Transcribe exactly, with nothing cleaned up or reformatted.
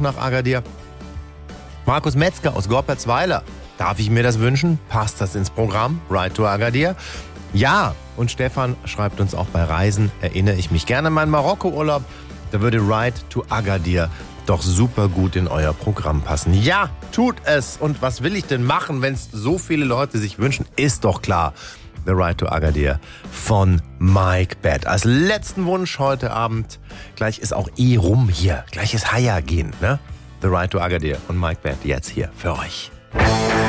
nach Agadir. Markus Metzger aus Gorpertsweiler. Darf ich mir das wünschen? Passt das ins Programm? Ride to Agadir? Ja. Und Stefan schreibt uns auch: Bei Reisen erinnere ich mich gerne an meinen Marokko-Urlaub. Da würde Ride to Agadir doch super gut in euer Programm passen. Ja, tut es. Und was will ich denn machen, wenn es so viele Leute sich wünschen? Ist doch klar. The Ride to Agadir von Mike Batt. Als letzten Wunsch heute Abend. Gleich ist auch eh rum hier. Gleich ist Haya gehen, ne? The Ride to Agadir von Mike Batt jetzt hier für euch.